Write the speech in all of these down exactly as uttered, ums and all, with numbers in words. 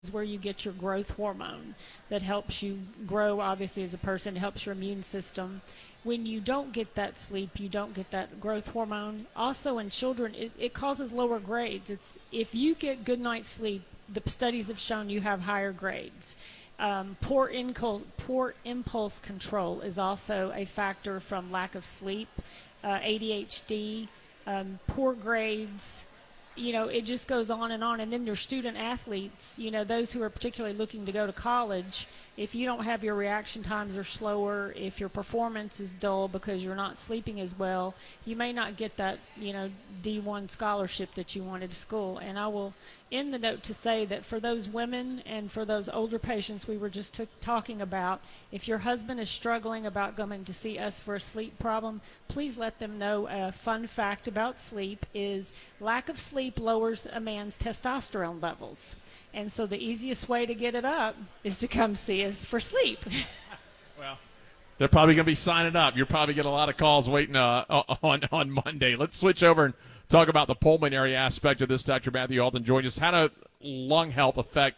is where you get your growth hormone that helps you grow, obviously, as a person, helps your immune system. When you don't get that sleep, you don't get that growth hormone. Also in children, it, it causes lower grades. It's if you get good night's sleep, the studies have shown you have higher grades. Um, poor, incul- poor impulse control is also a factor from lack of sleep, uh, A D H D, um, poor grades. You know, it just goes on and on. And then there's student athletes, you know, those who are particularly looking to go to college. If you don't have your reaction times are slower, if your performance is dull because you're not sleeping as well, you may not get that, you know, D one scholarship that you wanted to school. And I will end the note to say that for those women and for those older patients we were just t- talking about, if your husband is struggling about coming to see us for a sleep problem, please let them know a fun fact about sleep is lack of sleep lowers a man's testosterone levels. And so the easiest way to get it up is to come see us for sleep. Well, they're probably going to be signing up. You're probably getting a lot of calls waiting uh, on, on Monday. Let's switch over and talk about the pulmonary aspect of this. Doctor Matthew Alden joined us. How does lung health affect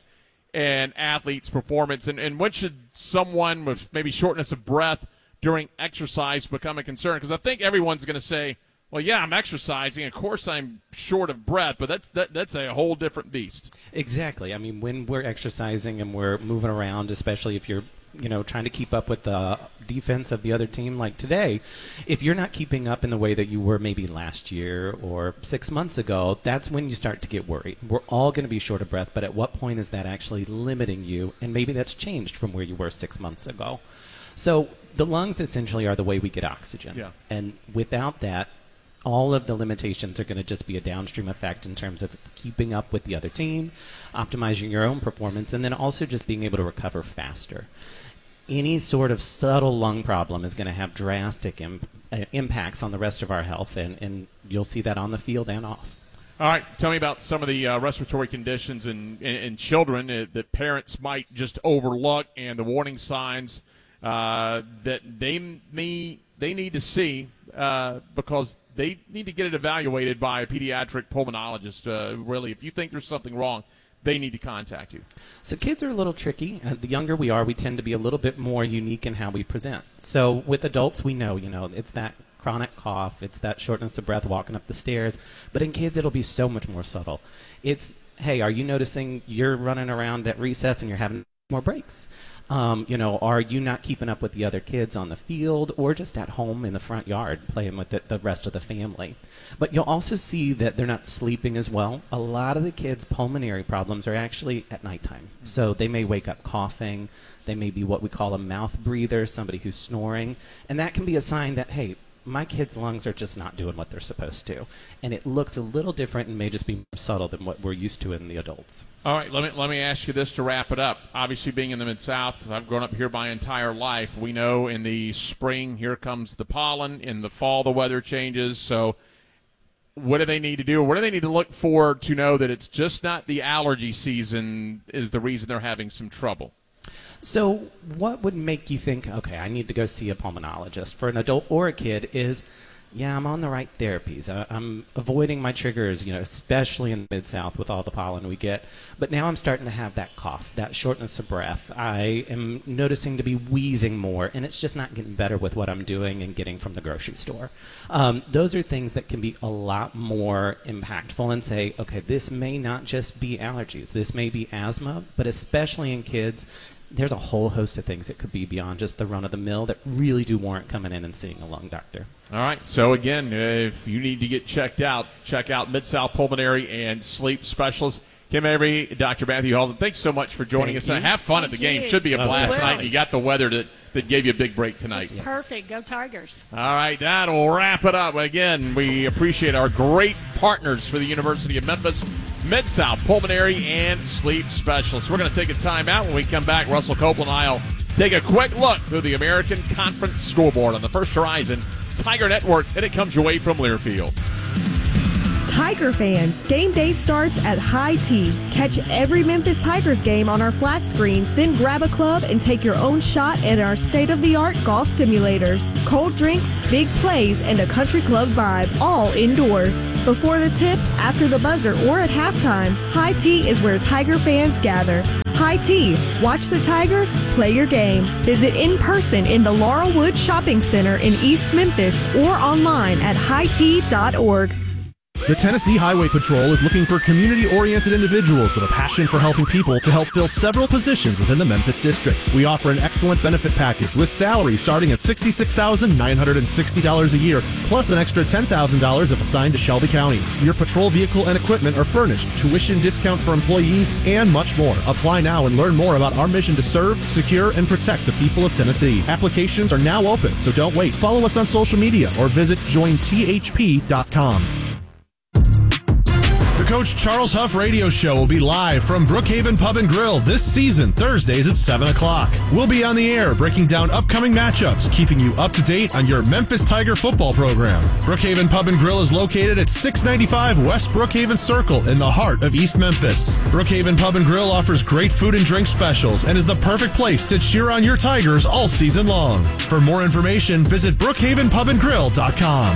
an athlete's performance? And, and when should someone with maybe shortness of breath during exercise become a concern? Because I think everyone's going to say, well, yeah, I'm exercising. Of course I'm short of breath, but that's that, that's a whole different beast. Exactly. I mean, when we're exercising and we're moving around, especially if you're, you know, trying to keep up with the defense of the other team like today, if you're not keeping up in the way that you were maybe last year or six months ago, that's when you start to get worried. We're all going to be short of breath, but at what point is that actually limiting you? And maybe that's changed from where you were six months ago. So the lungs essentially are the way we get oxygen. Yeah. And without that, all of the limitations are going to just be a downstream effect in terms of keeping up with the other team, optimizing your own performance, and then also just being able to recover faster. Any sort of subtle lung problem is going to have drastic imp- uh, impacts on the rest of our health, and, and you'll see that on the field and off. All right, tell me about some of the uh, respiratory conditions in, in, in children uh, that parents might just overlook and the warning signs uh, that they may, they need to see uh, because they need to get it evaluated by a pediatric pulmonologist. Uh, really, if you think there's something wrong, they need to contact you. So kids are a little tricky. Uh, the younger we are, we tend to be a little bit more unique in how we present. So with adults, we know, you know, it's that chronic cough, it's that shortness of breath walking up the stairs. But in kids, it'll be so much more subtle. It's, hey, are you noticing you're running around at recess and you're having more breaks? Um, you know, are you not keeping up with the other kids on the field or just at home in the front yard playing with the, the rest of the family? But you'll also see that they're not sleeping as well. A lot of the kids' pulmonary problems are actually at nighttime. So they may wake up coughing. They may be what we call a mouth breather, somebody who's snoring. And that can be a sign that, hey, my kid's lungs are just not doing what they're supposed to. And it looks a little different and may just be more subtle than what we're used to in the adults. All right, let me let me ask you this to wrap it up. Obviously, being in the Mid-South, I've grown up here my entire life. We know in the spring, here comes the pollen. In the fall, the weather changes. So what do they need to do? What do they need to look for to know that it's just not the allergy season is the reason they're having some trouble? So what would make you think, okay, I need to go see a pulmonologist for an adult or a kid is, yeah, I'm on the right therapies. I, I'm avoiding my triggers, you know, especially in the Mid-South with all the pollen we get. But now I'm starting to have that cough, that shortness of breath. I am noticing to be wheezing more, and it's just not getting better with what I'm doing and getting from the grocery store. Um, those are things that can be a lot more impactful and say, okay, this may not just be allergies. This may be asthma, but especially in kids, there's a whole host of things that could be beyond just the run-of-the-mill that really do warrant coming in and seeing a lung doctor. All right. So, again, if you need to get checked out, check out Mid-South Pulmonary and Sleep Specialist. Kim Avery, Doctor Matthew Alden, thanks so much for joining Thank us. you. Have fun Thank at the game. you. Should be a Oh, blast well. tonight. You got the weather that, that gave you a big break tonight. It's perfect. Go Tigers. All right, that'll wrap it up. Again, we appreciate our great partners for the University of Memphis, Mid-South Pulmonary and Sleep Specialists. We're going to take a time out. When we come back, Russell Copeland and I will take a quick look through the American Conference scoreboard on the First Horizon Tiger Network, and it comes your way from Learfield. Tiger fans, game day starts at High Tea. Catch every Memphis Tigers game on our flat screens, then grab a club and take your own shot at our state-of-the-art golf simulators. Cold drinks, big plays, and a country club vibe, all indoors. Before the tip, after the buzzer, or at halftime, High Tea is where Tiger fans gather. High Tea. Watch the Tigers, play your game. Visit in person in the Laurelwood Shopping Center in East Memphis or online at high tea dot org. The Tennessee Highway Patrol is looking for community-oriented individuals with a passion for helping people to help fill several positions within the Memphis district. We offer an excellent benefit package with salary starting at sixty-six thousand nine hundred sixty dollars a year, plus an extra ten thousand dollars if assigned to Shelby County. Your patrol vehicle and equipment are furnished, tuition discount for employees, and much more. Apply now and learn more about our mission to serve, secure, and protect the people of Tennessee. Applications are now open, so don't wait. Follow us on social media or visit join T H P dot com. The Coach Charles Huff Radio Show will be live from Brookhaven Pub and Grill this season, Thursdays at seven o'clock. We'll be on the air breaking down upcoming matchups, keeping you up to date on your Memphis Tiger football program. Brookhaven Pub and Grill is located at six ninety-five West Brookhaven Circle in the heart of East Memphis. Brookhaven Pub and Grill offers great food and drink specials and is the perfect place to cheer on your Tigers all season long. For more information, visit brookhaven pub and grill dot com.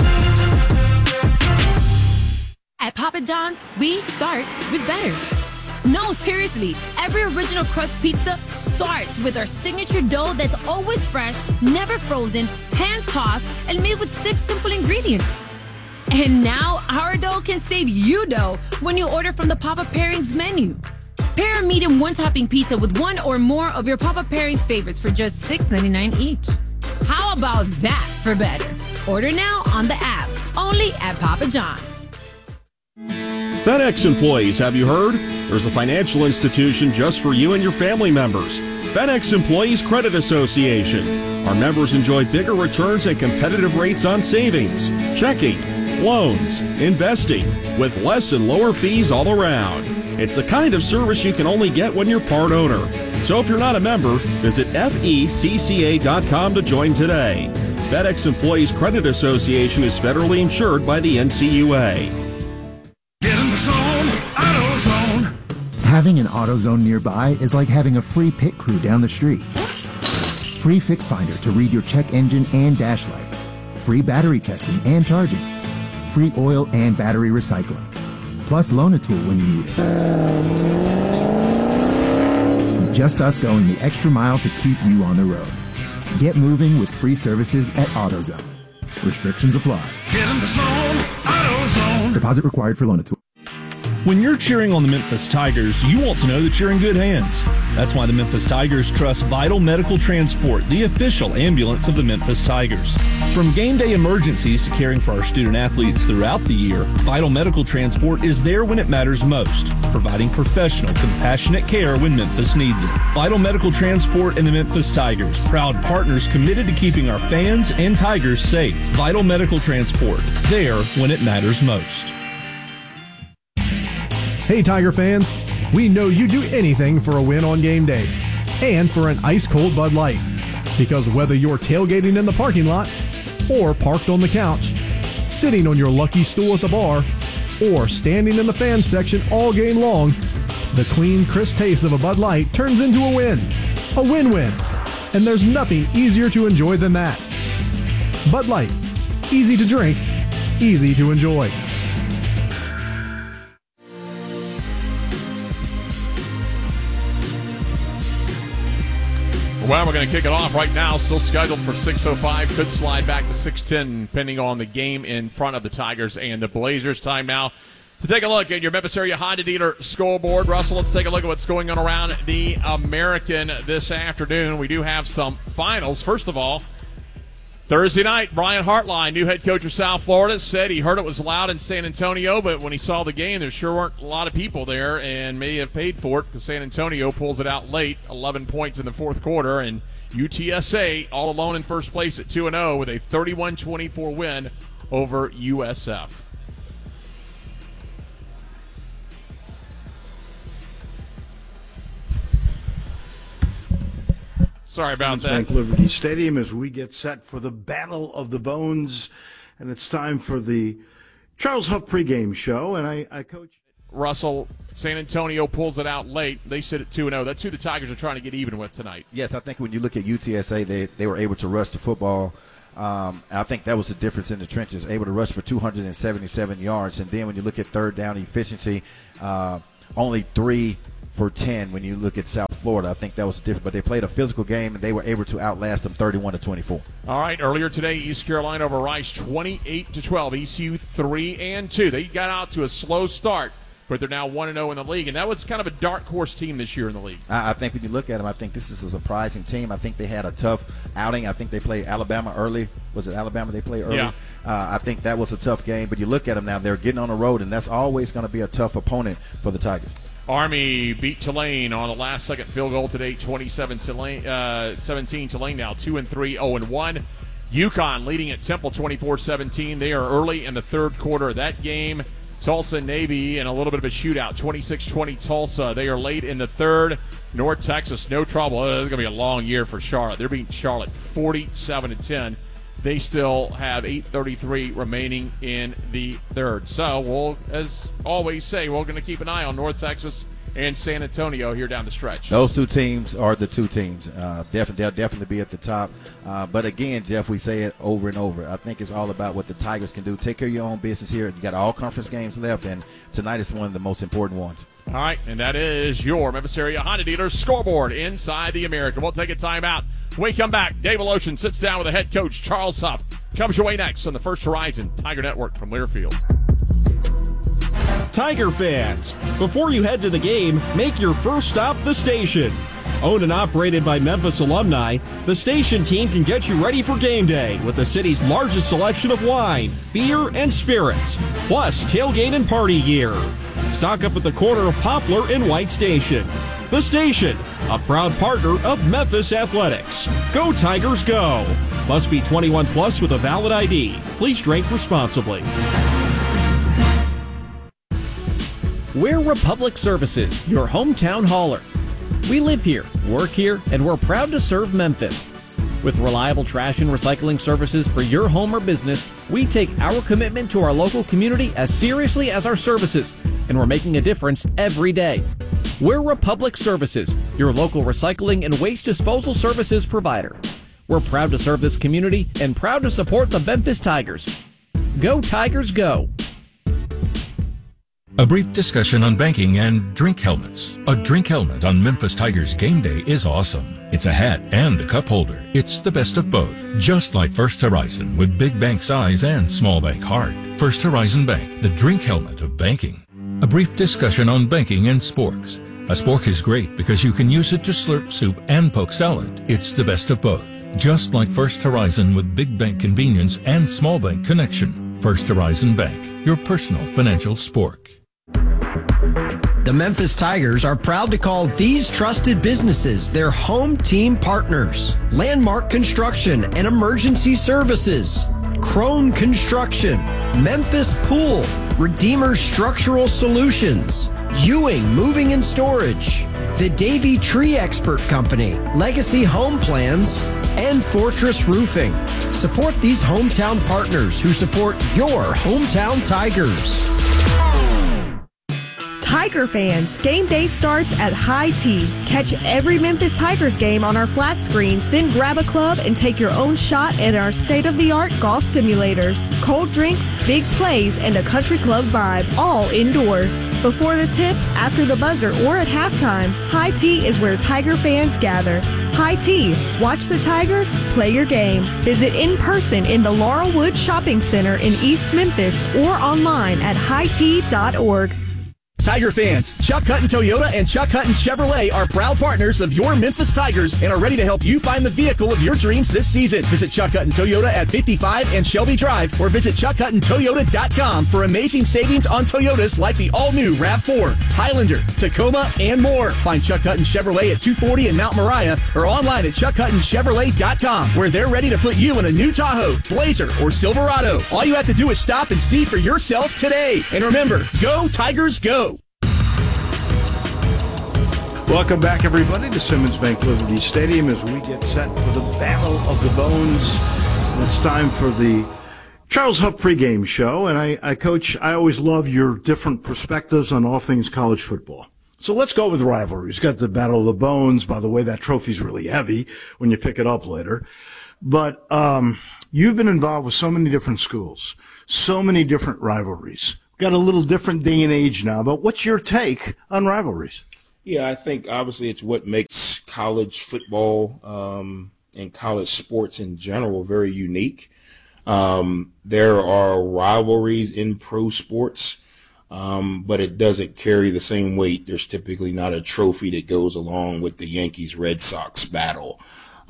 At Papa John's, we start with better. No, seriously, every original crust pizza starts with our signature dough that's always fresh, never frozen, hand-tossed, and made with six simple ingredients. And now, our dough can save you dough when you order from the Papa Pairings menu. Pair a medium one-topping pizza with one or more of your Papa Pairings favorites for just six ninety-nine each. How about that for better? Order now on the app, only at Papa John's. FedEx employees, have you heard? There's a financial institution just for you and your family members. FedEx Employees Credit Association. Our members enjoy bigger returns and competitive rates on savings, checking, loans, investing, with less and lower fees all around. It's the kind of service you can only get when you're part owner. So if you're not a member, visit F E C C A dot com to join today. FedEx Employees Credit Association is federally insured by the N C U A. Get in the zone, AutoZone. Having an AutoZone nearby is like having a free pit crew down the street. Free Fix Finder to read your check engine and dash lights. Free battery testing and charging. Free oil and battery recycling. Plus Loan-A-Tool when you need it. Just us going the extra mile to keep you on the road. Get moving with free services at AutoZone. Restrictions apply. Get in the zone, AutoZone. Deposit required for Loan-A-Tool. When you're cheering on the Memphis Tigers, you want to know that you're in good hands. That's why the Memphis Tigers trust Vital Medical Transport, the official ambulance of the Memphis Tigers. From game day emergencies to caring for our student athletes throughout the year, Vital Medical Transport is there when it matters most, providing professional, compassionate care when Memphis needs it. Vital Medical Transport and the Memphis Tigers, proud partners committed to keeping our fans and Tigers safe. Vital Medical Transport, there when it matters most. Hey Tiger fans, we know you'd do anything for a win on game day and for an ice-cold Bud Light. Because whether you're tailgating in the parking lot or parked on the couch, sitting on your lucky stool at the bar, or standing in the fan section all game long, the clean, crisp taste of a Bud Light turns into a win. A win-win. And there's nothing easier to enjoy than that. Bud Light. Easy to drink, easy to enjoy. Well, we're going to kick it off right now. Still scheduled for six oh five. Could slide back to six ten, depending on the game in front of the Tigers and the Blazers. Time now to take a look at your Memphis area Honda dealer scoreboard. Russell, let's take a look at what's going on around the American this afternoon. We do have some finals. First of all, Thursday night, Brian Hartline, new head coach of South Florida, said he heard it was loud in San Antonio, but when he saw the game, there sure weren't a lot of people there and may have paid for it because San Antonio pulls it out late, eleven points in the fourth quarter, and U T S A all alone in first place at two and oh with a thirty-one twenty-four win over U S F. Sorry about that. Bank Liberty Stadium as we get set for the Battle of the Bones, and it's time for the Charles Huff pregame show, and I, I coach. Russell, San Antonio pulls it out late. They sit at two and oh. That's who the Tigers are trying to get even with tonight. Yes, I think when you look at U T S A, they, they were able to rush the football. Um, I think that was the difference in the trenches, able to rush for two hundred seventy-seven yards. And then when you look at third down efficiency, uh, only three for ten when you look at South Florida. I think that was different. But they played a physical game, and they were able to outlast them thirty-one to twenty-four. All right, earlier today, East Carolina over Rice twenty-eight to twelve. E C U three and two. They got out to a slow start, but they're now one and oh in the league. And that was kind of a dark horse team this year in the league. I, I think when you look at them, I think this is a surprising team. I think they had a tough outing. I think they played Alabama early. Was it Alabama they played early? Yeah. Uh, I think that was a tough game. But you look at them now, they're getting on the road, and that's always going to be a tough opponent for the Tigers. Army beat Tulane on the last-second field goal today, twenty-seven Tulane, uh, seventeen. Tulane now two and three, oh and one. UConn leading at Temple twenty-four seventeen. They are early in the third quarter of that game. Tulsa Navy in a little bit of a shootout, twenty-six twenty Tulsa. They are late in the third. North Texas, no trouble. Uh, it's going to be a long year for Charlotte. They're beating Charlotte forty-seven to ten. They still have eight thirty-three remaining in the third. So we'll, as always say, we're going to keep an eye on North Texas and San Antonio here down the stretch. Those two teams are the two teams. Uh, definitely, they'll definitely be at the top. Uh, but again, Jeff, we say it over and over. I think it's all about what the Tigers can do. Take care of your own business here. You got all conference games left, and tonight is one of the most important ones. All right, and that is your Memphis area Honda dealer scoreboard inside the American. We'll take a timeout. When we come back, Dave Lotion sits down with the head coach, Charles Huff. Comes your way next on the First Horizon Tiger Network from Learfield. Tiger fans, before you head to the game, make your first stop the station. Owned and operated by Memphis alumni, the station team can get you ready for game day with the city's largest selection of wine, beer, and spirits, plus tailgate and party gear. Stock up at the corner of Poplar and White Station. The Station, a proud partner of Memphis Athletics. Go Tigers, go! Must be twenty-one plus with a valid I D. Please drink responsibly. We're Republic Services, your hometown hauler. We live here, work here, and we're proud to serve Memphis. With reliable trash and recycling services for your home or business, we take our commitment to our local community as seriously as our services, and we're making a difference every day. We're Republic Services, your local recycling and waste disposal services provider. We're proud to serve this community and proud to support the Memphis Tigers. Go Tigers, go! A brief discussion on banking and drink helmets. A drink helmet on Memphis Tigers game day is awesome. It's a hat and a cup holder. It's the best of both. Just like First Horizon with big bank size and small bank heart. First Horizon Bank, the drink helmet of banking. A brief discussion on banking and sporks. A spork is great because you can use it to slurp soup and poke salad. It's the best of both. Just like First Horizon with big bank convenience and small bank connection. First Horizon Bank, your personal financial spork. The Memphis Tigers are proud to call these trusted businesses their home team partners. Landmark Construction and Emergency Services, Crone Construction, Memphis Pool, Redeemer Structural Solutions, Ewing Moving and Storage, the Davy Tree Expert Company, Legacy Home Plans, and Fortress Roofing. Support these hometown partners who support your hometown Tigers. Tiger fans, game day starts at High Tea. Catch every Memphis Tigers game on our flat screens, then grab a club and take your own shot at our state-of-the-art golf simulators. Cold drinks, big plays, and a country club vibe, all indoors. Before the tip, after the buzzer, or at halftime, High Tea is where Tiger fans gather. High Tea. Watch the Tigers, play your game. Visit in person in the Laurelwood Shopping Center in East Memphis or online at high tea dot org. Tiger fans, Chuck Hutton Toyota and Chuck Hutton Chevrolet are proud partners of your Memphis Tigers and are ready to help you find the vehicle of your dreams this season. Visit Chuck Hutton Toyota at fifty-five and Shelby Drive or visit chuck hutton toyota dot com for amazing savings on Toyotas like the all-new RAV four, Highlander, Tacoma, and more. Find Chuck Hutton Chevrolet at two forty in Mount Moriah or online at chuck hutton chevrolet dot com where they're ready to put you in a new Tahoe, Blazer, or Silverado. All you have to do is stop and see for yourself today. And remember, go Tigers, go! Welcome back, everybody, to Simmons Bank Liberty Stadium as we get set for the Battle of the Bones. It's time for the Charles Huff pregame show, and I, I coach, I always love your different perspectives on all things college football. So let's go with rivalries. Got the Battle of the Bones. By the way, that trophy's really heavy when you pick it up later. But um, you've been involved with so many different schools, so many different rivalries. Got a little different day and age now, but what's your take on rivalries? Yeah, I think obviously it's what makes college football um, and college sports in general very unique. Um, there are rivalries in pro sports, um, but it doesn't carry the same weight. There's typically not a trophy that goes along with the Yankees-Red Sox battle.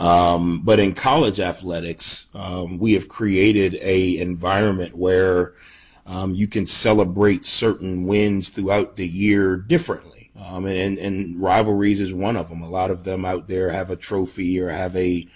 Um, but in college athletics, um, we have created a environment where um, you can celebrate certain wins throughout the year differently. Um, and, and rivalries is one of them. A lot of them out there have a trophy or have a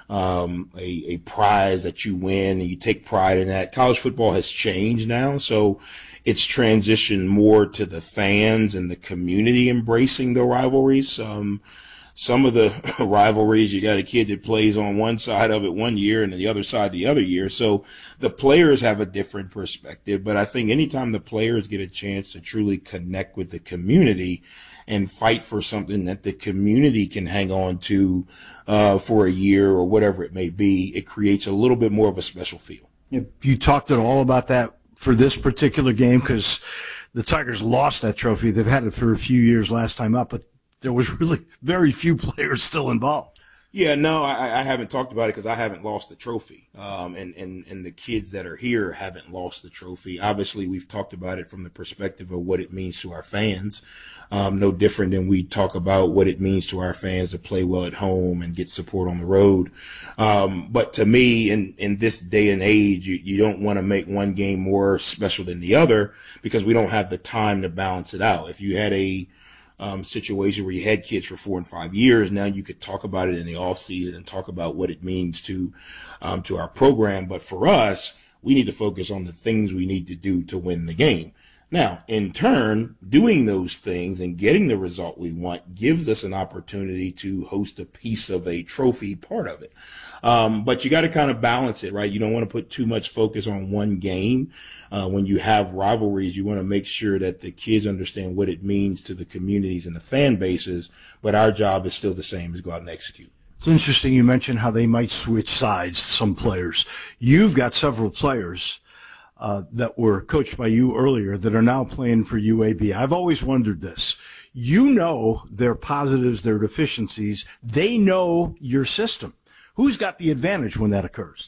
Um, a, a prize that you win and you take pride in that. College football has changed now, so it's transitioned more to the fans and the community embracing the rivalries. Um, some of the rivalries, you got a kid that plays on one side of it one year and the other side the other year, so the players have a different perspective. But I think anytime the players get a chance to truly connect with the community and fight for something that the community can hang on to uh, for a year or whatever it may be, it creates a little bit more of a special feel. You talked at all about that for this particular game because the Tigers lost that trophy. They've had it for a few years last time up, but there was really very few players still involved. Yeah, no, I, I haven't talked about it because I haven't lost the trophy. Um, and, and, and the kids that are here haven't lost the trophy. Obviously, we've talked about it from the perspective of what it means to our fans. Um, no different than we talk about what it means to our fans to play well at home and get support on the road. Um, but to me, in, in this day and age, you, you don't want to make one game more special than the other because we don't have the time to balance it out. If you had a Um, situation where you had kids for four and five years. Now you could talk about it in the off season and talk about what it means to, um, to our program. But for us, we need to focus on the things we need to do to win the game. Now, in turn, doing those things and getting the result we want gives us an opportunity to host a piece of a trophy part of it. Um, but you got to kind of balance it, right? You don't want to put too much focus on one game. Uh, when you have rivalries, you want to make sure that the kids understand what it means to the communities and the fan bases. But our job is still the same, is go out and execute. It's interesting you mentioned how they might switch sides, some players. You've got several players uh, that were coached by you earlier that are now playing for U A B. I've always wondered this. You know their positives, their deficiencies. They know your system. Who's got the advantage when that occurs?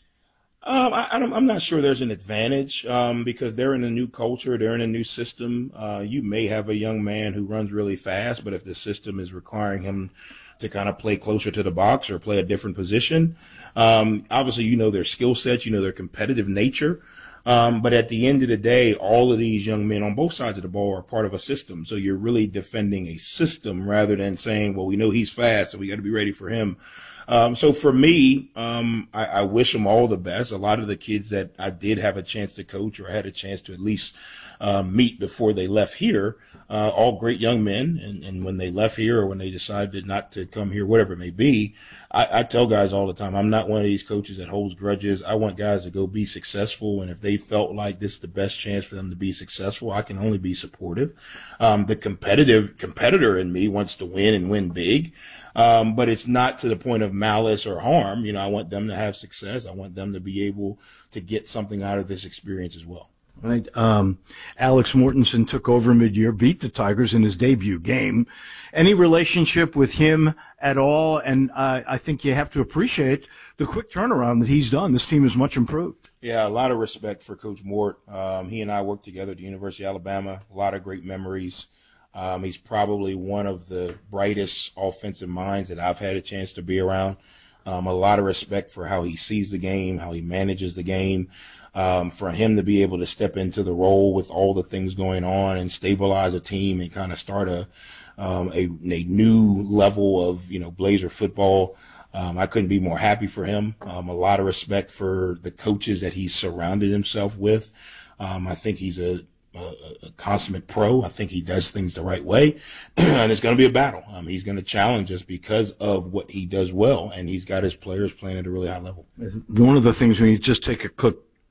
Um, I, I'm not sure there's an advantage um, because they're in a new culture. They're in a new system. Uh, you may have a young man who runs really fast, but if the system is requiring him to kind of play closer to the box or play a different position, um, obviously you know their skill sets, you know their competitive nature. Um, but at the end of the day, all of these young men on both sides of the ball are part of a system. So you're really defending a system rather than saying, well, we know he's fast, so we got to be ready for him. Um, so for me, um, I, I wish them all the best. A lot of the kids that I did have a chance to coach or had a chance to at least uh, meet before they left here, uh, all great young men. And, and when they left here or when they decided not to come here, whatever it may be, I, I tell guys all the time, I'm not one of these coaches that holds grudges. I want guys to go be successful. And if they felt like this is the best chance for them to be successful, I can only be supportive. Um, the competitive competitor in me wants to win and win big. Um, but it's not to the point of malice or harm. You know, I want them to have success. I want them to be able to get something out of this experience as well. Right. Um, Alex Mortensen took over mid-year, beat the Tigers in his debut game. Any relationship with him at all? And uh, I think you have to appreciate the quick turnaround that he's done. This team is much improved. Yeah, a lot of respect for Coach Mort. Um, he and I worked together at the University of Alabama. A lot of great memories. Um, he's probably one of the brightest offensive minds that I've had a chance to be around. Um, a lot of respect for how he sees the game, how he manages the game. Um, for him to be able to step into the role with all the things going on and stabilize a team and kind of start a, um, a, a new level of, you know, Blazer football. Um, I couldn't be more happy for him. Um, a lot of respect for the coaches that he's surrounded himself with. Um, I think he's a, a, a consummate pro. I think he does things the right way, and it's going to be a battle. Um, he's going to challenge us because of what he does well, and he's got his players playing at a really high level. One of the things when you just take a quick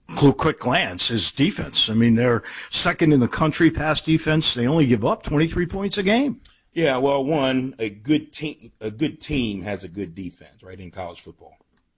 quick glance is defense. I mean, they're second in the country pass defense. They only give up twenty-three points a game. Yeah, well, one, a good team, a good team has a good defense, right, in college football.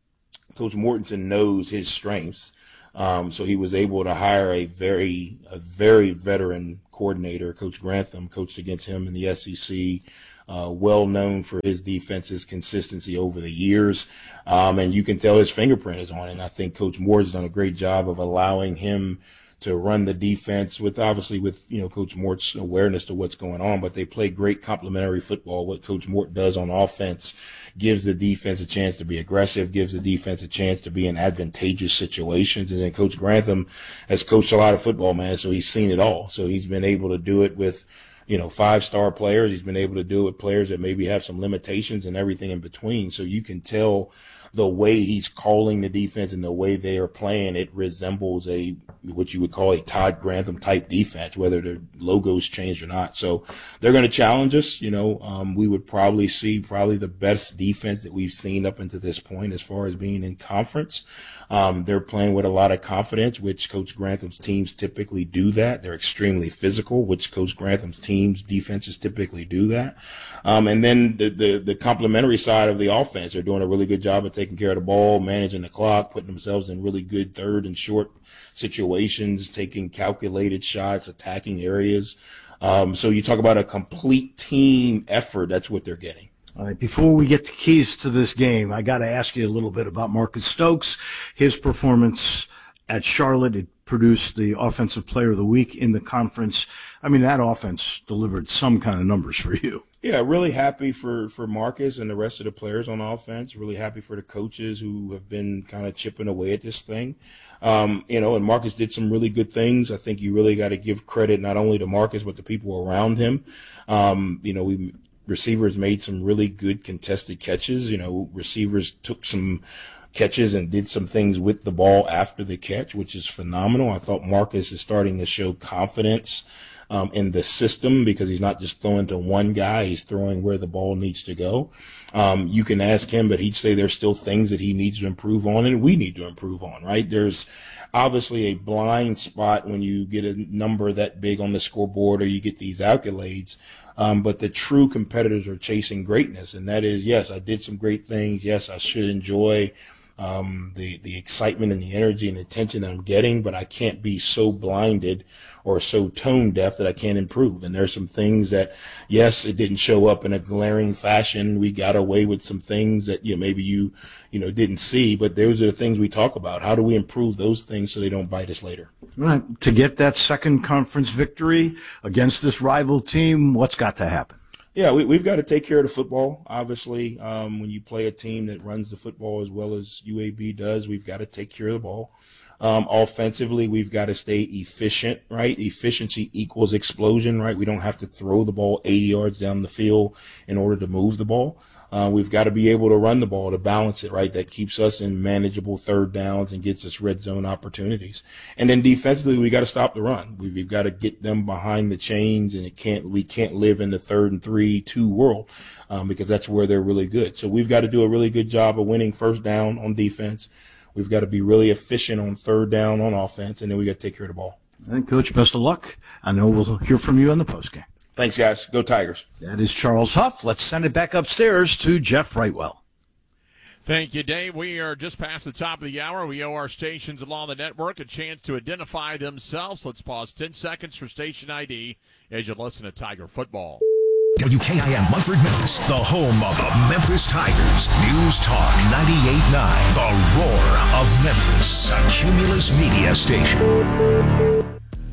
Coach Mortensen knows his strengths, um, so he was able to hire a very, a very veteran coordinator. Coach Grantham coached against him in the S E C. Uh, well known for his defense's consistency over the years. Um, and you can tell his fingerprint is on it. And I think Coach Moore has done a great job of allowing him to run the defense with, obviously with, you know, Coach Mort's awareness to what's going on, but they play great complementary football. What Coach Mort does on offense gives the defense a chance to be aggressive, gives the defense a chance to be in advantageous situations. And then Coach Grantham has coached a lot of football, man, so he's seen it all. So he's been able to do it with, you know, five-star players. He's been able to do it with players that maybe have some limitations and everything in between. So you can tell the way he's calling the defense and the way they are playing, it resembles a what you would call a Todd Grantham type defense, whether the logos changed or not. So they're going to challenge us. You know, um, we would probably see probably the best defense that we've seen up until this point as far as being in conference. Um, they're playing with a lot of confidence, which Coach Grantham's teams typically do that. They're extremely physical, which Coach Grantham's teams defenses typically do that. Um, and then the, the, the complementary side of the offense, they're doing a really good job of taking care of the ball, managing the clock, putting themselves in really good third and short situations, taking calculated shots, attacking areas. Um, so you talk about a complete team effort. That's what they're getting. All right, before we get the keys to this game, I got to ask you a little bit about Marcus Stokes. His performance at Charlotte, it produced the Offensive Player of the Week in the conference. I mean, that offense delivered some kind of numbers for you. Yeah, really happy for, for Marcus and the rest of the players on offense. Really happy for the coaches who have been kind of chipping away at this thing. Um, you know, and Marcus did some really good things. I think you really got to give credit not only to Marcus, but the people around him. Um, you know, we receivers made some really good contested catches. You know, receivers took some catches and did some things with the ball after the catch, which is phenomenal. I thought Marcus is starting to show confidence Um, in the system because he's not just throwing to one guy, he's throwing where the ball needs to go. Um, you can ask him, but he'd say there's still things that he needs to improve on and we need to improve on, right? There's obviously a blind spot when you get a number that big on the scoreboard or you get these accolades. Um, but the true competitors are chasing greatness. And that is, yes, I did some great things. Yes, I should enjoy Um, the, the excitement and the energy and the attention that I'm getting, but I can't be so blinded or so tone deaf that I can't improve. And there's some things that, yes, it didn't show up in a glaring fashion. We got away with some things that, you know, maybe you, you know, didn't see, but those are the things we talk about. How do we improve those things so they don't bite us later? Right. To get that second conference victory against this rival team, what's got to happen? Yeah, we, we've got to take care of the football. Obviously, um, when you play a team that runs the football as well as U A B does, we've got to take care of the ball. Um, offensively, we've got to stay efficient, right? Efficiency equals explosion, right? We don't have to throw the ball eighty yards down the field in order to move the ball. Uh, we've got to be able to run the ball to balance it, right? That keeps us in manageable third downs and gets us red zone opportunities. And then defensively, we got to stop the run. We, we've got to get them behind the chains, and it can't, we can't live in the third and three, two world, um, because that's where they're really good. So we've got to do a really good job of winning first down on defense. We've got to be really efficient on third down on offense, and then we got to take care of the ball. All right, Coach, best of luck. I know we'll hear from you on the postgame. Thanks, guys. Go Tigers. That is Charles Huff. Let's send it back upstairs to Jeff Brightwell. Thank you, Dave. We are just past the top of the hour. We owe our stations along the network a chance to identify themselves. Let's pause ten seconds for station I D as you listen to Tiger football. W K I M Munford, Memphis, the home of the Memphis Tigers. News Talk ninety-eight point nine, the roar of Memphis, a Cumulus Media station.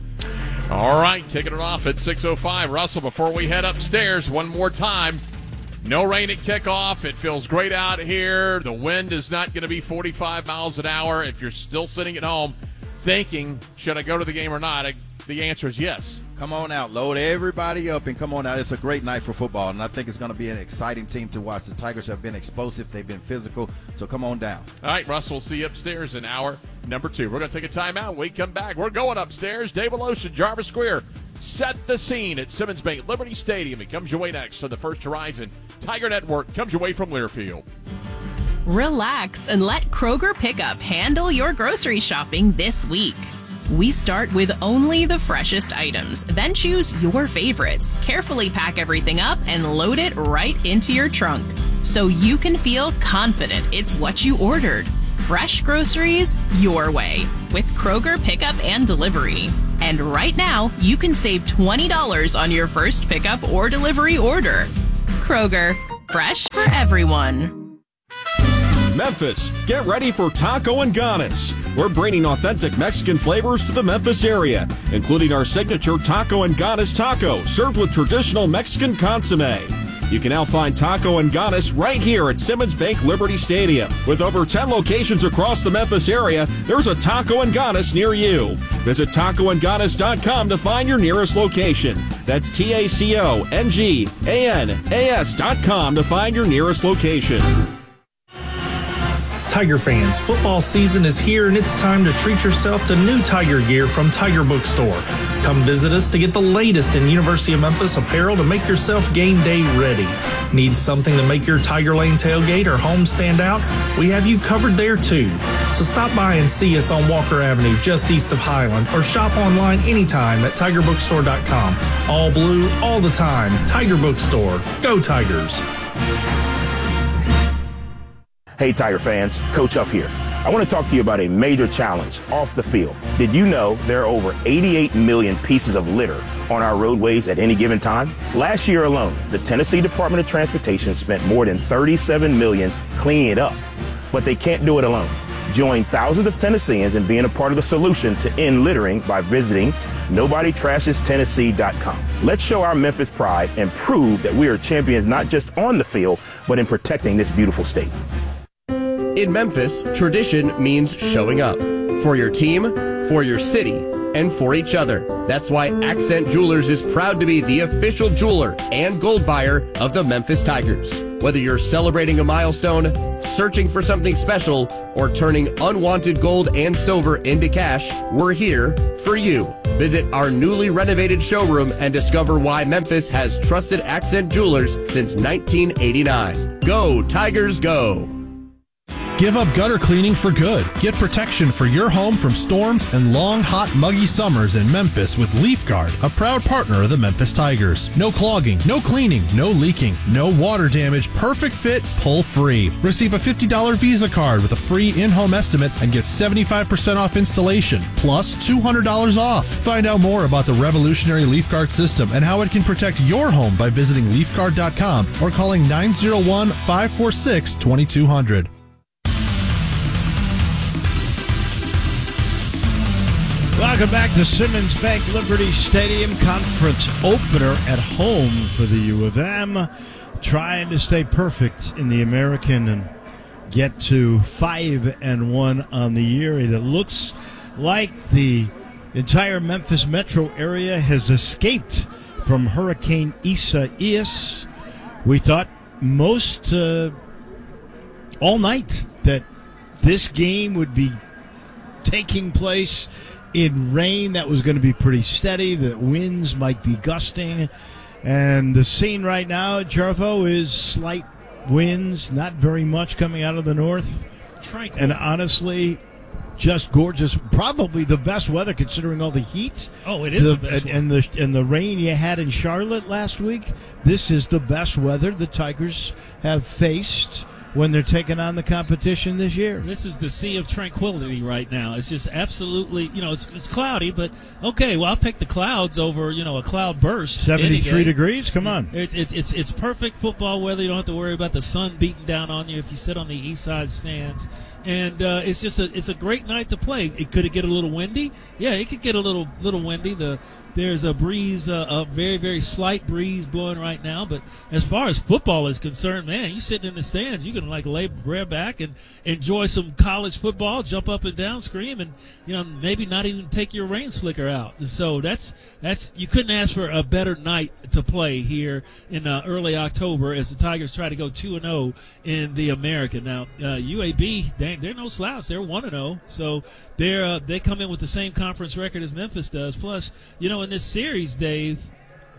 All right, kicking it off at six oh five. Russell, before we head upstairs, one more time. No rain at kickoff. It feels great out here. The wind is not going to be forty-five miles an hour. If you're still sitting at home thinking, should I go to the game or not, I, the answer is yes. Come on out. Load everybody up and come on out. It's a great night for football, and I think it's going to be an exciting team to watch. The Tigers have been explosive. They've been physical, so come on down. All right, Russell, we'll see you upstairs in hour number two. We're going to take a timeout. When we come back, we're going upstairs. Dave Alosa, Jarvis Square. Set the scene at Simmons Bank Liberty Stadium. It comes your way next on the First Horizon Tiger Network. Comes your way from Learfield. Relax and let Kroger Pickup handle your grocery shopping this week. We start with only the freshest items, then choose your favorites, carefully pack everything up, and load it right into your trunk so you can feel confident it's what you ordered. Fresh groceries your way with Kroger Pickup and Delivery. And right now, you can save twenty dollars on your first pickup or delivery order. Kroger, fresh for everyone. Memphis, get ready for Taco and Ganas. We're bringing authentic Mexican flavors to the Memphis area, including our signature Taco and Ganas taco, served with traditional Mexican consomme. You can now find Taco and Ganas right here at Simmons Bank Liberty Stadium. With over ten locations across the Memphis area, there's a Taco and Ganas near you. Visit taco and ganas dot com to find your nearest location. That's T A C O N G A N A S dot com to find your nearest location. Tiger fans, football season is here and it's time to treat yourself to new Tiger gear from Tiger Bookstore. Come visit us to get the latest in University of Memphis apparel to make yourself game day ready. Need something to make your Tiger Lane tailgate or home stand out? We have you covered there too. So stop by and see us on Walker Avenue just east of Highland, or shop online anytime at tiger bookstore dot com. All blue, all the time. Tiger Bookstore. Go Tigers. Hey Tiger fans, Coach Huff here. I want to talk to you about a major challenge off the field. Did you know there are over eighty-eight million pieces of litter on our roadways at any given time? Last year alone, the Tennessee Department of Transportation spent more than thirty-seven million dollars cleaning it up. But they can't do it alone. Join thousands of Tennesseans in being a part of the solution to end littering by visiting nobody trashes tennessee dot com. Let's show our Memphis pride and prove that we are champions not just on the field, but in protecting this beautiful state. In Memphis, tradition means showing up for your team, for your city, and for each other. That's why Accent Jewelers is proud to be the official jeweler and gold buyer of the Memphis Tigers. Whether you're celebrating a milestone, searching for something special, or turning unwanted gold and silver into cash, we're here for you. Visit our newly renovated showroom and discover why Memphis has trusted Accent Jewelers since nineteen eighty-nine. Go, Tigers, go! Give up gutter cleaning for good. Get protection for your home from storms and long, hot, muggy summers in Memphis with LeafGuard, a proud partner of the Memphis Tigers. No clogging, no cleaning, no leaking, no water damage, perfect fit, pull free. Receive a fifty dollars Visa card with a free in-home estimate and get seventy-five percent off installation, plus two hundred dollars off. Find out more about the revolutionary LeafGuard system and how it can protect your home by visiting leaf guard dot com or calling nine oh one, five four six, two two zero zero. Welcome back to Simmons Bank Liberty Stadium conference opener at home for the U of M. Trying to stay perfect in the American and get to five and one on the year. It looks like the entire Memphis metro area has escaped from Hurricane Isaias. We thought most uh, all night that this game would be taking place in rain that was going to be pretty steady. The winds might be gusting. And the scene right now at Jarvo is slight winds, not very much coming out of the north. Tranquil. And honestly, just gorgeous. Probably the best weather considering all the heat. Oh, it is the, the best and, and the and the rain you had in Charlotte last week. This is the best weather the Tigers have faced when they're taking on the competition this year. This is the sea of tranquility right now. It's just absolutely, you know, it's, it's cloudy, but okay, well, I'll take the clouds over, you know, a cloud burst. seventy-three degrees? Come on. It's, it's, it's, it's perfect football weather. You don't have to worry about the sun beating down on you if you sit on the east side stands. And uh, it's just a it's a great night to play. It could it get a little windy? Yeah, it could get a little little windy. The there's a breeze, uh, a very very slight breeze blowing right now. But as far as football is concerned, man, you sitting in the stands, you can like lay rear back and enjoy some college football, jump up and down, scream, and you know maybe not even take your rain slicker out. So that's that's you couldn't ask for a better night to play here in uh, early October as the Tigers try to go two and zero in the American. Now uh, U A B, they they're no slouch. They're one and zero, so they're uh, they come in with the same conference record as Memphis does. Plus, you know, in this series, Dave,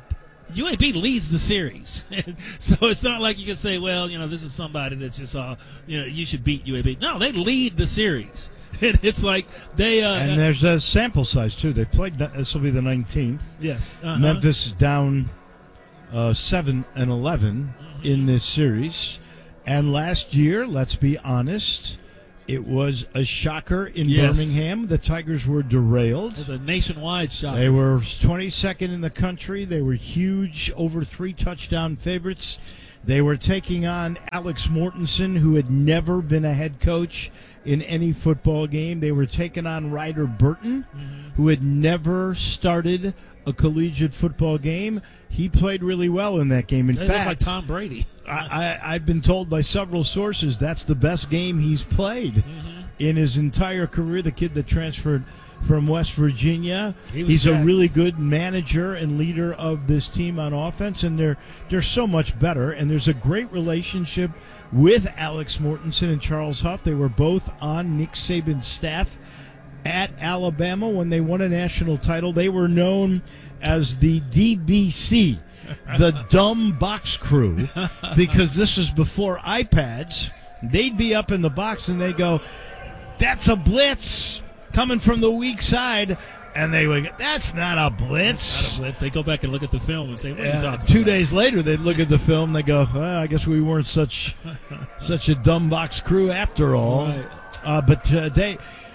U A B leads the series. So it's not like you can say, well, you know, this is somebody that's just, uh, you know, you should beat U A B. No, they lead the series. It's like they. Uh, and there's a sample size, too. They've played, this will be the nineteenth. Yes. Uh-huh. Memphis is down uh, seven and eleven mm-hmm. in this series. And last year, let's be honest, it was a shocker in yes. Birmingham. The Tigers were derailed. It was a nationwide shocker. They were twenty-second in the country. They were huge, over three touchdown favorites. They were taking on Alex Mortensen, who had never been a head coach in any football game. They were taking on Ryder Burton, mm-hmm. who had never started a collegiate football game. He played really well in that game. In they fact, like Tom Brady. I, I, I've been told by several sources that's the best game he's played mm-hmm. in his entire career. The kid that transferred from West Virginia, he he's back. a really good manager and leader of this team on offense, and they're they're so much better. And there's a great relationship with Alex Mortensen and Charles Huff. They were both on Nick Saban's staff at Alabama when they won a national title. They were known as the D B C, the dumb box crew, because this is before iPads. They'd be up in the box and they go, "That's a blitz coming from the weak side," and they would go, "That's not a blitz." Not a blitz. They go back and look at the film and say, "What are Yeah, you talking two about?" days later, they'd look at the film. They go, "Well, I guess we weren't such such a dumb box crew after all." Right. Uh, but uh, they,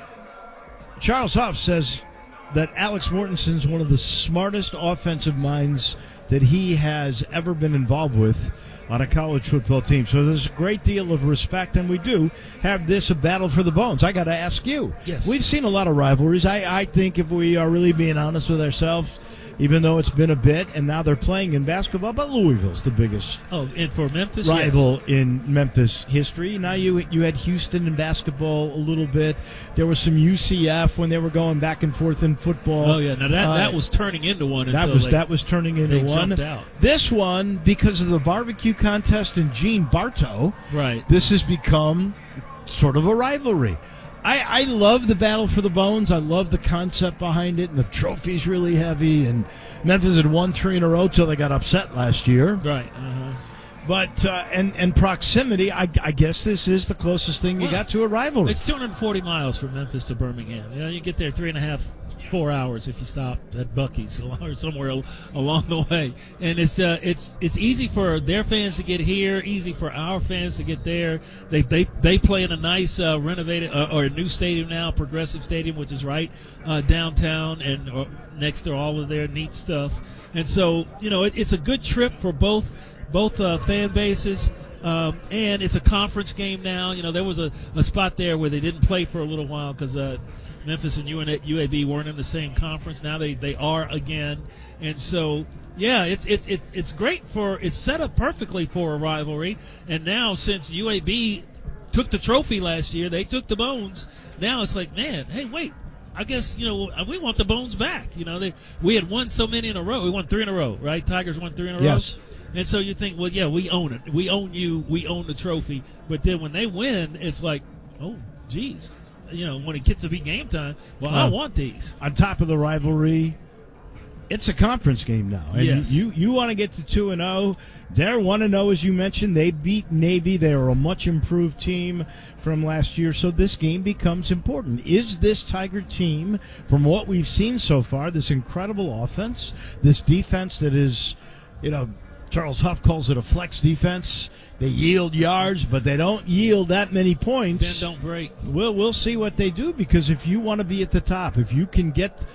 Charles Huff says that Alex Mortensen's one of the smartest offensive minds that he has ever been involved with on a college football team. So there's a great deal of respect, and we do have this a battle for the bones. I got to ask you. Yes. We've seen a lot of rivalries. I, I think if we are really being honest with ourselves, even though it's been a bit, and now they're playing in basketball, but Louisville's the biggest Oh, and for Memphis, rival yes. in Memphis history. Now you you had Houston in basketball a little bit. There was some U C F when they were going back and forth in football. Oh yeah, now that Uh, that was turning into one. That until was they, that was turning into they one. jumped out. This one, because of the barbecue contest and Gene Bartow, Right. this has become sort of a rivalry. I, I love the battle for the bones. I love the concept behind it, and the trophy's really heavy. And Memphis had won three in a row till they got upset last year. Right. Uh-huh. But uh, and and proximity, I, I guess this is the closest thing you Well, got to a rivalry. It's two hundred forty miles from Memphis to Birmingham. You know, you get there three and a half, four hours if you stop at Buc-ee's or somewhere al- along the way. And it's uh, it's it's easy for their fans to get here, easy for our fans to get there. They they they play in a nice uh, renovated uh, or a new stadium now, Progressive Stadium, which is right uh, downtown and uh, next to all of their neat stuff. And so, you know, it, it's a good trip for both both uh, fan bases. Um, and it's a conference game now. You know, there was a, a spot there where they didn't play for a little while because uh, Memphis and U A B weren't in the same conference. Now they, they are again. And so, yeah, it's it's it, it's great for – it's set up perfectly for a rivalry. And now since U A B took the trophy last year, they took the bones, now it's like, man, hey, wait. I guess, you know, we want the bones back. You know, they, we had won so many in a row. We won three in a row, right? Tigers won three in a Yes. row. And so you think, well, yeah, we own it. We own you. We own the trophy. But then when they win, it's like, oh, geez. You know, when it gets to be game time, well, I Well, want these. On top of the rivalry, it's a conference game now. And Yes. you, you want to get to two and oh. They're one and oh, as you mentioned. They beat Navy. They are a much improved team from last year. So this game becomes important. Is this Tiger team, from what we've seen so far, this incredible offense, this defense that is, you know, Charles Huff calls it a flex defense. They yield yards, but they don't yield that many points. Then don't break. We'll, we'll see what they do, because if you want to be at the top, if you can get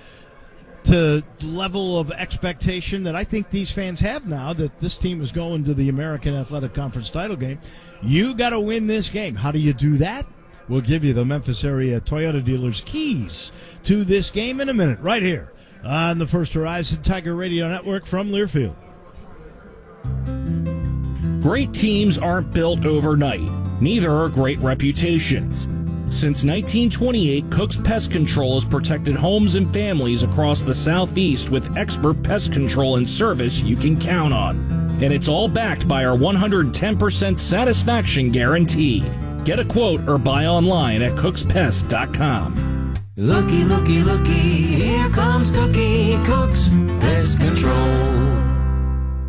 to the level of expectation that I think these fans have now, that this team is going to the American Athletic Conference title game, you got to win this game. How do you do that? We'll give you the Memphis area Toyota dealers' keys to this game in a minute, right here on the First Horizon Tiger Radio Network from Learfield. Great teams aren't built overnight. Neither are great reputations. Since nineteen twenty-eight, Cook's Pest Control has protected homes and families across the Southeast with expert pest control and service you can count on. And it's all backed by our one hundred ten percent satisfaction guarantee. Get a quote or buy online at cooks pest dot com. Looky, looky, looky, here comes Cookie, Cook's Pest Control.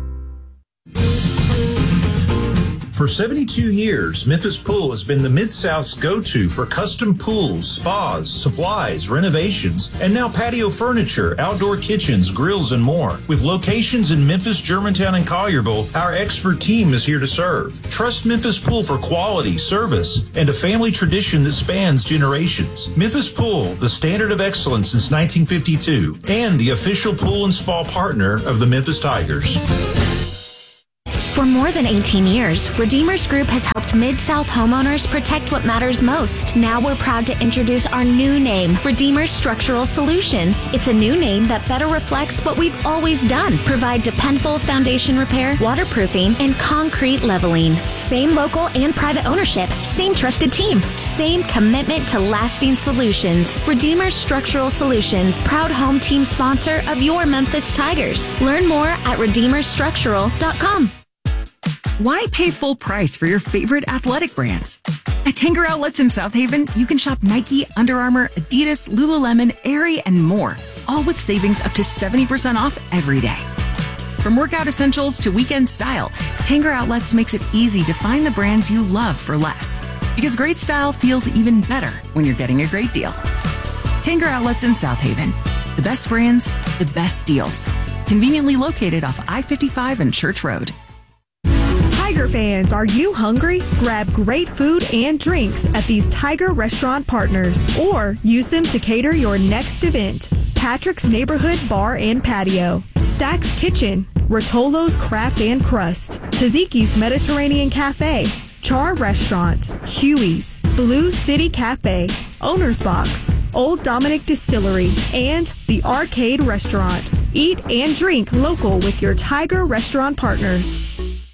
For seventy-two years, Memphis Pool has been the Mid-South's go-to for custom pools, spas, supplies, renovations, and now patio furniture, outdoor kitchens, grills, and more. With locations in Memphis, Germantown, and Collierville, our expert team is here to serve. Trust Memphis Pool for quality, service, and a family tradition that spans generations. Memphis Pool, the standard of excellence since nineteen fifty-two, and the official pool and spa partner of the Memphis Tigers. For more than eighteen years, Redeemers Group has helped Mid-South homeowners protect what matters most. Now we're proud to introduce our new name, Redeemers Structural Solutions. It's a new name that better reflects what we've always done. Provide dependable foundation repair, waterproofing, and concrete leveling. Same local and private ownership. Same trusted team. Same commitment to lasting solutions. Redeemers Structural Solutions, proud home team sponsor of your Memphis Tigers. Learn more at redeemers structural dot com. Why pay full price for your favorite athletic brands? At Tanger Outlets in South Haven, you can shop Nike, Under Armour, Adidas, Lululemon, Aerie, and more, all with savings up to seventy percent off every day. From workout essentials to weekend style, Tanger Outlets makes it easy to find the brands you love for less. Because great style feels even better when you're getting a great deal. Tanger Outlets in South Haven. The best brands, the best deals. Conveniently located off I fifty-five and Church Road. Tiger fans, are you hungry? Grab great food and drinks at these Tiger restaurant partners, or use them to cater your next event. Patrick's Neighborhood Bar and Patio, Stack's Kitchen, Rotolo's Craft and Crust, Taziki's Mediterranean Cafe, Char Restaurant, Huey's, Blue City Cafe, Owner's Box, Old Dominic Distillery, and the Arcade Restaurant. Eat and drink local with your Tiger restaurant partners.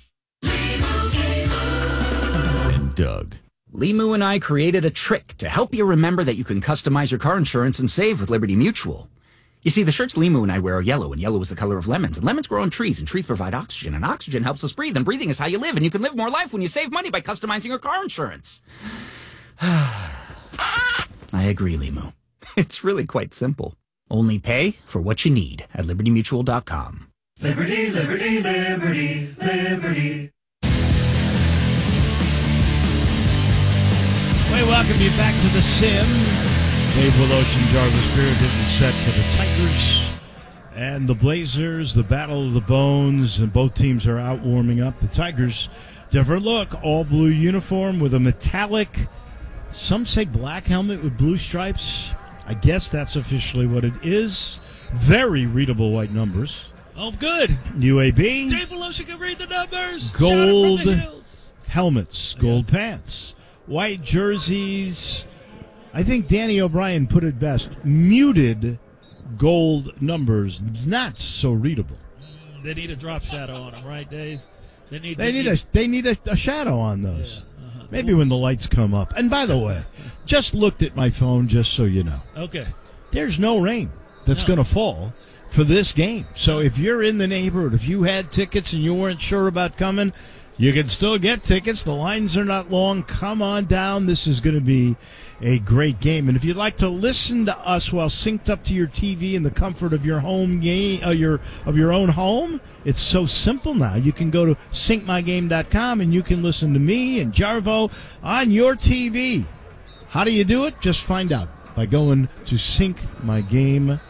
Doug. Limu and I created a trick to help you remember that you can customize your car insurance and save with Liberty Mutual. You see, the shirts Limu and I wear are yellow, and yellow is the color of lemons, and lemons grow on trees, and trees provide oxygen, and oxygen helps us breathe, and breathing is how you live, and you can live more life when you save money by customizing your car insurance. I agree, Limu. It's really quite simple. Only pay for what you need at liberty mutual dot com. Liberty, liberty, liberty, liberty. We welcome you back to the Sim. Dave Willoch, Jarvis Beard is set for the Tigers and the Blazers. The Battle of the Bones, and both teams are out warming up. The Tigers, different look, all blue uniform with a metallic, some say black helmet with blue stripes. I guess that's officially what it is. Very readable white numbers. Oh, good. U A B. Dave Willoch can read the numbers. Gold Shout it from the hills. Helmets, gold yeah. pants. White jerseys. I think Danny O'Brien put it best. Muted gold numbers, not so readable. Mm, they need a drop shadow on them, right, Dave? They need. They, they need, need a. They need a, a shadow on those. Yeah, uh-huh. Maybe when the lights come up. And by the way, just looked at my phone, just so you know. Okay. There's no rain that's no. going to fall for this game. So if you're in the neighborhood, if you had tickets and you weren't sure about coming, you can still get tickets. The lines are not long. Come on down. This is going to be a great game. And if you'd like to listen to us while synced up to your T V in the comfort of your home game, uh, your of your own home, it's so simple now. You can go to sync my game dot com and you can listen to me and Jarvo on your T V. How do you do it? Just find out by going to sync my game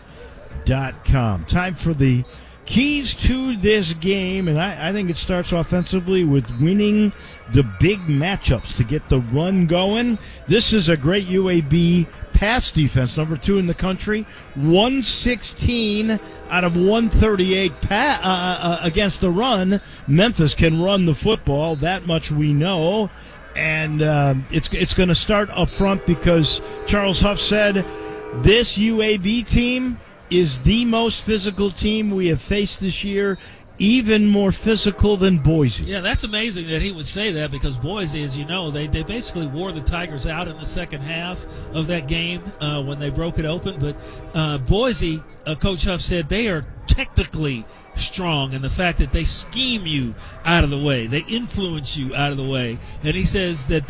dot com. Time for the keys to this game, and I, I think it starts offensively with winning the big matchups to get the run going. This is a great U A B pass defense, number two in the country. one sixteen out of one thirty-eight pa- uh, uh, against the run. Memphis can run the football, that much we know. And uh, it's it's going to start up front because Charles Huff said this U A B team is the most physical team we have faced this year, even more physical than Boise. Yeah, that's amazing that he would say that, because Boise, as you know, they, they basically wore the Tigers out in the second half of that game uh, when they broke it open. But uh, Boise, uh, Coach Huff said, they are technically strong, and the fact that they scheme you out of the way, they influence you out of the way. And he says that this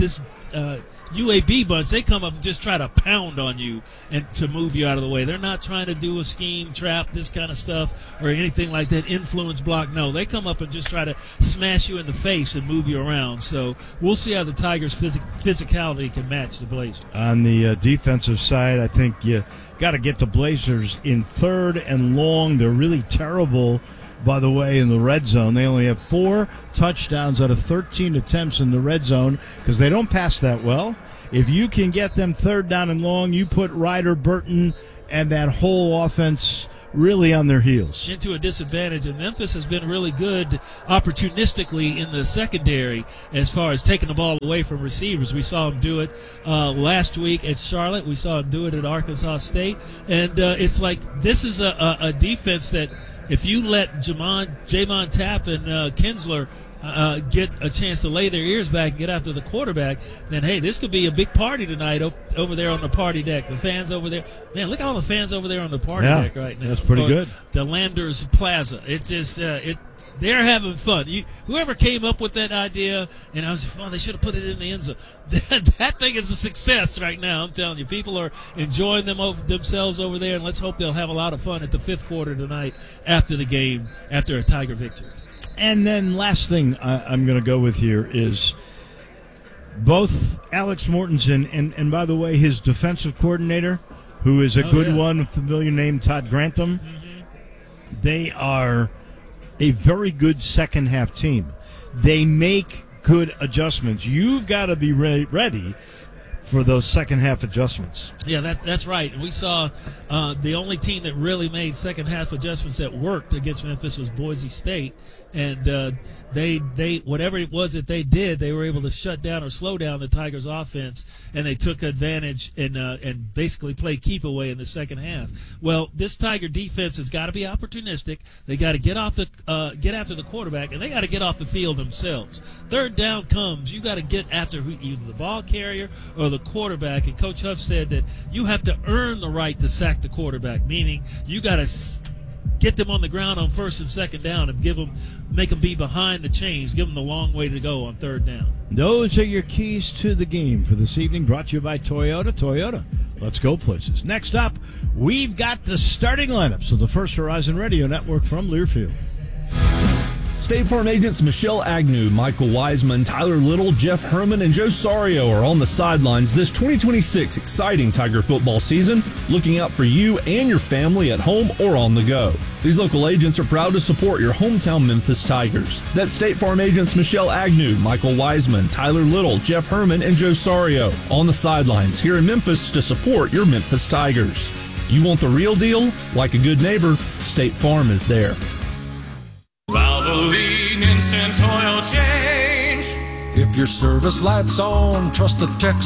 uh, U A B bunch, they come up and just try to pound on you and to move you out of the way. They're not trying to do a scheme, trap, this kind of stuff, or anything like that, influence block. No, they come up and just try to smash you in the face and move you around. So we'll see how the Tigers' phys- physicality can match the Blazers. On the uh, defensive side, I think you got to get the Blazers in third and long. They're really terrible, by the way, in the red zone. They only have four touchdowns out of thirteen attempts in the red zone because they don't pass that well. If you can get them third down and long, you put Ryder, Burton, and that whole offense really on their heels. Into a disadvantage, and Memphis has been really good opportunistically in the secondary as far as taking the ball away from receivers. We saw them do it uh, last week at Charlotte. We saw them do it at Arkansas State. And uh, it's like this is a, a, a defense that if you let Jamon, Jamon Tapp and uh, Kinsler uh, get a chance to lay their ears back and get after the quarterback, then, hey, this could be a big party tonight o- over there on the party deck. The fans over there. Man, look at all the fans over there on the party yeah, deck right now. That's pretty or good. The Landers Plaza. It just, uh, it. They're having fun. You, whoever came up with that idea, and I was like, well, they should have put it in the end zone. That, that thing is a success right now. I'm telling you, people are enjoying them over, themselves over there, and let's hope they'll have a lot of fun at the fifth quarter tonight after the game, after a Tiger victory. And then last thing I, I'm going to go with here is both Alex Mortensen and, and, by the way, his defensive coordinator, who is a oh, good yeah. one, a familiar name, Todd Grantham, mm-hmm. they are a very good second-half team. They make good adjustments. You've got to be re- ready for those second-half adjustments. Yeah, that, that's right. We saw uh, the only team that really made second-half adjustments that worked against Memphis was Boise State. And uh, they, they, whatever it was that they did, they were able to shut down or slow down the Tigers' offense, and they took advantage and uh, and basically played keep away in the second half. Well, this Tiger defense has got to be opportunistic. They got to get off the uh, get after the quarterback, and they got to get off the field themselves. Third down comes, you got to get after who, either the ball carrier or the quarterback. And Coach Huff said that you have to earn the right to sack the quarterback, meaning you got to s- get them on the ground on first and second down and give them, make them be behind the chains, give them the long way to go on third down. Those are your keys to the game for this evening, brought to you by Toyota. Toyota, let's go places. Next up, we've got the starting lineups of the First Horizon Radio Network from Learfield. State Farm agents Michelle Agnew, Michael Wiseman, Tyler Little, Jeff Herman, and Joe Sario are on the sidelines this twenty twenty-six exciting Tiger football season, looking out for you and your family at home or on the go. These local agents are proud to support your hometown Memphis Tigers. That's State Farm agents Michelle Agnew, Michael Wiseman, Tyler Little, Jeff Herman, and Joe Sario on the sidelines here in Memphis to support your Memphis Tigers. You want the real deal? Like a good neighbor, State Farm is there. Valvoline Instant Oil Change. If your service light's on, trust the techs